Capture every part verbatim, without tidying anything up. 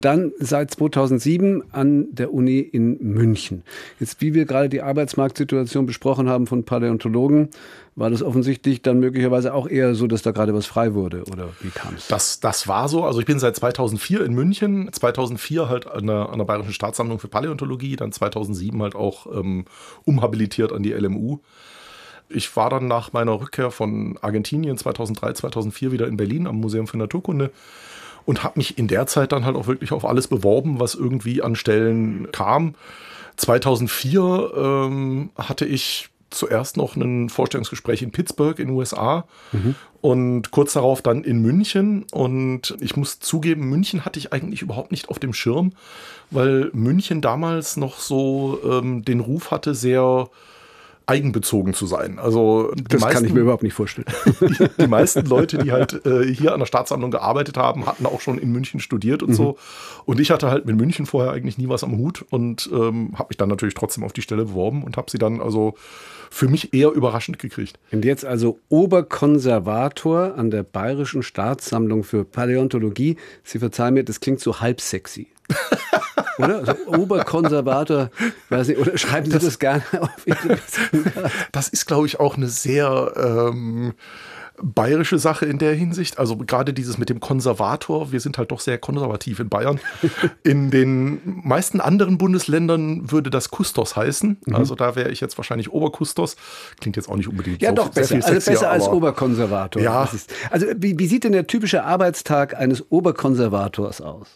Dann seit zweitausendsieben an der Uni in München. Jetzt, wie wir gerade die Arbeitsmarktsituation besprochen haben von Paläontologen, war das offensichtlich dann möglicherweise auch eher so, dass da gerade was frei wurde, oder wie kam es? Das, das war so. Also ich bin seit zweitausendvier in München, zweitausendvier halt an der, an der Bayerischen Staatssammlung für Paläontologie, dann zweitausendsieben halt auch ähm, umhabilitiert an die L M U. Ich war dann nach meiner Rückkehr von Argentinien zweitausenddrei, zweitausendvier wieder in Berlin am Museum für Naturkunde und habe mich in der Zeit dann halt auch wirklich auf alles beworben, was irgendwie an Stellen kam. zweitausendvier ähm, hatte ich zuerst noch ein Vorstellungsgespräch in Pittsburgh in den U S A mhm. und kurz darauf dann in München. Und ich muss zugeben, München hatte ich eigentlich überhaupt nicht auf dem Schirm, weil München damals noch so ähm, den Ruf hatte, sehr eigenbezogen zu sein. Also die das meisten, kann ich mir überhaupt nicht vorstellen. Die, die meisten Leute, die halt äh, hier an der Staatssammlung gearbeitet haben, hatten auch schon in München studiert und mhm. so. Und ich hatte halt mit München vorher eigentlich nie was am Hut und ähm, habe mich dann natürlich trotzdem auf die Stelle beworben und habe sie dann also für mich eher überraschend gekriegt. Und jetzt also Oberkonservator an der Bayerischen Staatssammlung für Paläontologie. Sie verzeihen mir, das klingt so halb sexy. Oder? Also Oberkonservator, weiß nicht, oder schreiben Sie das, das gerne auf Ihre Visitenkarte? Das ist, glaube ich, auch eine sehr ähm, bayerische Sache in der Hinsicht. Also gerade dieses mit dem Konservator, wir sind halt doch sehr konservativ in Bayern. In den meisten anderen Bundesländern würde das Kustos heißen. Mhm. Also da wäre ich jetzt wahrscheinlich Oberkustos. Klingt jetzt auch nicht unbedingt ja, so doch, sehr besser, viel sexier, also besser als Oberkonservator. Ja. Ist, also wie, wie sieht denn der typische Arbeitstag eines Oberkonservators aus?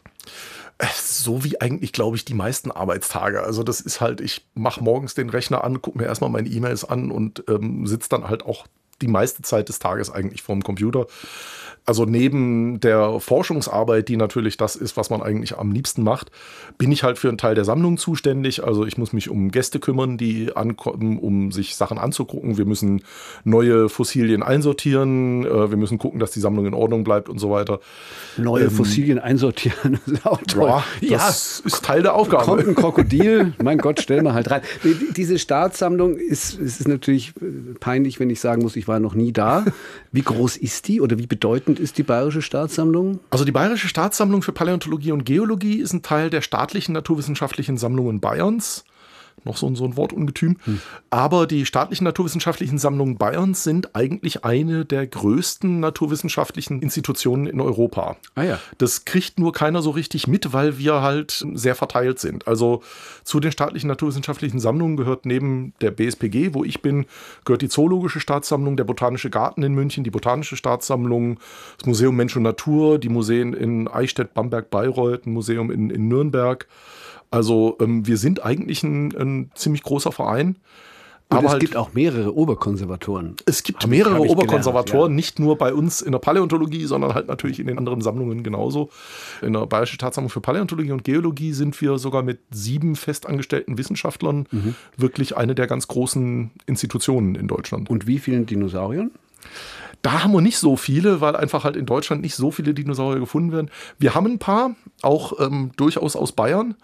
So wie eigentlich, glaube ich, die meisten Arbeitstage. Also das ist halt, ich mache morgens den Rechner an, gucke mir erstmal meine E-Mails an und ähm, sitze dann halt auch die meiste Zeit des Tages eigentlich vorm Computer. Also neben der Forschungsarbeit, die natürlich das ist, was man eigentlich am liebsten macht, bin ich halt für einen Teil der Sammlung zuständig. Also ich muss mich um Gäste kümmern, die ankommen, um sich Sachen anzugucken. Wir müssen neue Fossilien einsortieren. Wir müssen gucken, dass die Sammlung in Ordnung bleibt und so weiter. Neue ähm, Fossilien einsortieren, das ist auch toll. Ja, das ja, ist Teil der Aufgabe. Kommt ein Krokodil, mein Gott, stell mal halt rein. Diese Staatssammlung ist, ist natürlich peinlich, wenn ich sagen muss, ich war noch nie da. Wie groß ist die oder wie bedeutend ist die Bayerische Staatssammlung? Also die Bayerische Staatssammlung für Paläontologie und Geologie ist ein Teil der staatlichen naturwissenschaftlichen Sammlungen Bayerns. Noch so ein, so ein Wortungetüm. Hm. Aber die staatlichen naturwissenschaftlichen Sammlungen Bayerns sind eigentlich eine der größten naturwissenschaftlichen Institutionen in Europa. Ah ja. Das kriegt nur keiner so richtig mit, weil wir halt sehr verteilt sind. Also zu den staatlichen naturwissenschaftlichen Sammlungen gehört neben der B S P G, wo ich bin, gehört die Zoologische Staatssammlung, der Botanische Garten in München, die Botanische Staatssammlung, das Museum Mensch und Natur, die Museen in Eichstätt, Bamberg, Bayreuth, ein Museum in, in Nürnberg. Also ähm, wir sind eigentlich ein, ein ziemlich großer Verein. Und aber es halt, gibt auch mehrere Oberkonservatoren. Es gibt hab mehrere ich, Oberkonservatoren, gelernt, ja. Nicht nur bei uns in der Paläontologie, sondern halt natürlich in den anderen Sammlungen genauso. In der Bayerischen Staatssammlung für Paläontologie und Geologie sind wir sogar mit sieben festangestellten Wissenschaftlern mhm. wirklich eine der ganz großen Institutionen in Deutschland. Und wie vielen Dinosauriern? Da haben wir nicht so viele, weil einfach halt in Deutschland nicht so viele Dinosaurier gefunden werden. Wir haben ein paar, auch ähm, durchaus aus Bayern.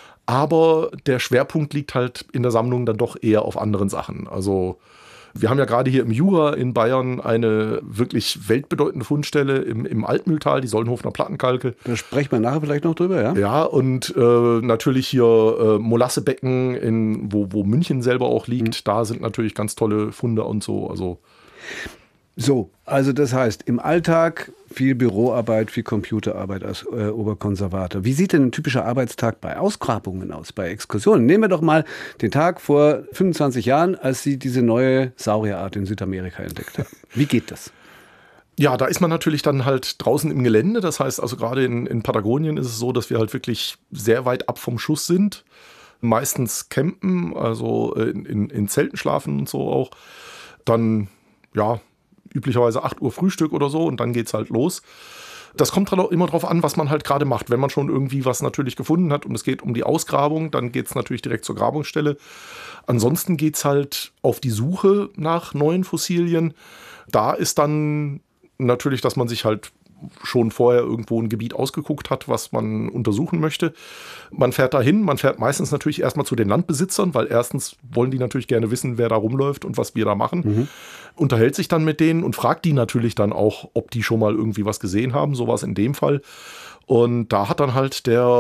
Aber der Schwerpunkt liegt halt in der Sammlung dann doch eher auf anderen Sachen. Also wir haben ja gerade hier im Jura in Bayern eine wirklich weltbedeutende Fundstelle im, im Altmühltal, die Solnhofener Plattenkalke. Da sprechen wir nachher vielleicht noch drüber, ja? Ja, und äh, natürlich hier äh, Molassebecken, in, wo, wo München selber auch liegt. Mhm. Da sind natürlich ganz tolle Funde und so. Also So, also das heißt, im Alltag viel Büroarbeit, viel Computerarbeit als äh, Oberkonservator. Wie sieht denn ein typischer Arbeitstag bei Ausgrabungen aus, bei Exkursionen? Nehmen wir doch mal den Tag vor fünfundzwanzig Jahren, als Sie diese neue Saurierart in Südamerika entdeckt haben. Wie geht das? Ja, da ist man natürlich dann halt draußen im Gelände. Das heißt also gerade in, in Patagonien ist es so, dass wir halt wirklich sehr weit ab vom Schuss sind. Meistens campen, also in, in, in Zelten schlafen und so auch. Dann, ja, üblicherweise acht Uhr Frühstück oder so und dann geht's halt los. Das kommt halt auch immer drauf an, was man halt gerade macht. Wenn man schon irgendwie was natürlich gefunden hat und es geht um die Ausgrabung, dann geht's natürlich direkt zur Grabungsstelle. Ansonsten geht's halt auf die Suche nach neuen Fossilien. Da ist dann natürlich, dass man sich halt schon vorher irgendwo ein Gebiet ausgeguckt hat, was man untersuchen möchte. Man fährt dahin, man fährt meistens natürlich erstmal zu den Landbesitzern, weil erstens wollen die natürlich gerne wissen, wer da rumläuft und was wir da machen. Mhm. Unterhält sich dann mit denen und fragt die natürlich dann auch, ob die schon mal irgendwie was gesehen haben, sowas in dem Fall. Und da hat dann halt der